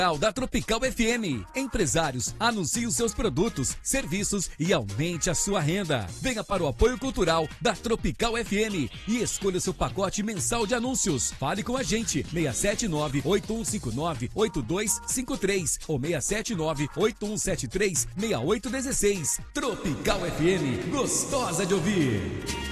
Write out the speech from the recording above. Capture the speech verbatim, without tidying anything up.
Da Tropical F M. Empresários, anuncie os seus produtos, serviços e aumente a sua renda. Venha para o apoio cultural da Tropical F M e escolha seu pacote mensal de anúncios. Fale com a gente, seis sete nove, oito um cinco nove, oito dois cinco três ou seis sete nove, oito um sete três, seis oito um seis. Tropical F M, gostosa de ouvir.